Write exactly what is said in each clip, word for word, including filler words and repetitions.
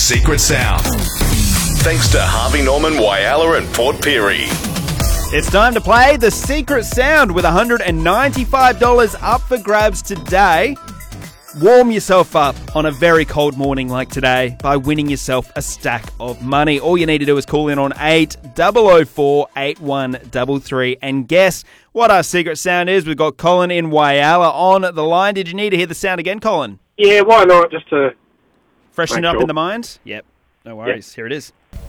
Secret Sound. Thanks to Harvey Norman, Whyalla and Port Pirie. It's time to play The Secret Sound with one hundred ninety-five dollars up for grabs today. Warm yourself up on a very cold morning like today by winning yourself a stack of money. All you need to do is call in on eight oh four, eight one three three and guess what our secret sound is. We've got Colin in Whyalla on the line. Did you need to hear the sound again, Colin? Yeah, why not? Just to freshen it up sure. in the mind? Yep, no worries. Yep. Here it is.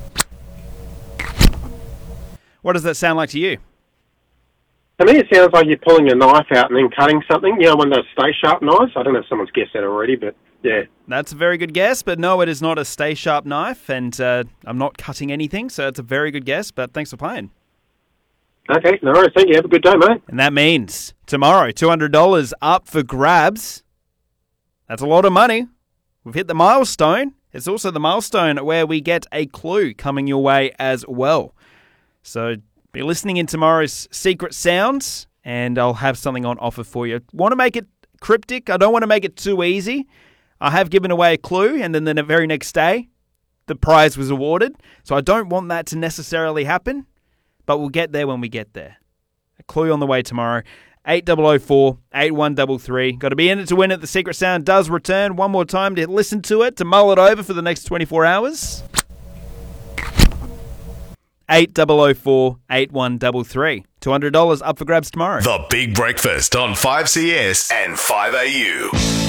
What does that sound like to you? To me, it sounds like you're pulling a knife out and then cutting something. You know, one of those Stay Sharp knives. I don't know if someone's guessed that already, but yeah. That's a very good guess, but no, it is not a Stay Sharp knife, and uh, I'm not cutting anything, so it's a very good guess, but thanks for playing. Okay, no worries. Thank you. Have a good day, mate. And that means tomorrow, two hundred dollars up for grabs. That's a lot of money. We've hit the milestone. It's also the milestone where we get a clue coming your way as well. So be listening in tomorrow's Secret Sounds, and I'll have something on offer for you. Want to make it cryptic? I don't want to make it too easy. I have given away a clue, and then the very next day, the prize was awarded. So I don't want that to necessarily happen, but we'll get there when we get there. A clue on the way tomorrow. eight oh four, eight one three three. Got to be in it to win it. The Secret Sound does return one more time to listen to it, to mull it over for the next twenty-four hours. eight oh four, eight one three three. two hundred dollars up for grabs tomorrow. The Big Breakfast on five C S and five A U.